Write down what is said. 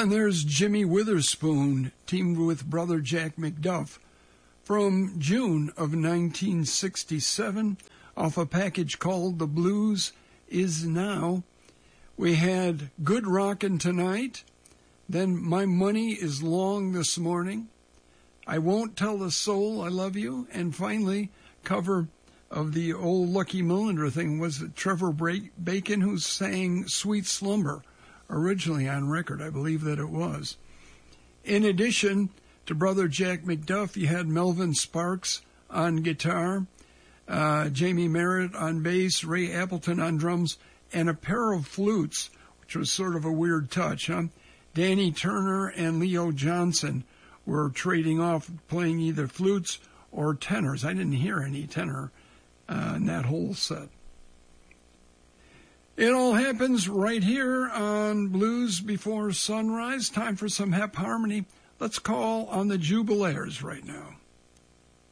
And there's Jimmy Witherspoon, teamed with brother Jack McDuff, from June of 1967, off a package called The Blues Is Now. We had Good Rockin' Tonight, then My Money Is Long This Morning, I Won't Tell a Soul I Love You, and finally, cover of the old Lucky Millinder thing was Trevor Bacon, who sang Sweet Slumber, originally on record, I believe that it was. In addition to brother Jack McDuff, you had Melvin Sparks on guitar, Jamie Merritt on bass, Ray Appleton on drums, and a pair of flutes, which was sort of a weird touch, huh? Danny Turner and Leo Johnson were trading off, playing either flutes or tenors. I didn't hear any tenor in that whole set. It all happens right here on Blues Before Sunrise. Time for some Hep Harmony. Let's call on the Jubilaires right now.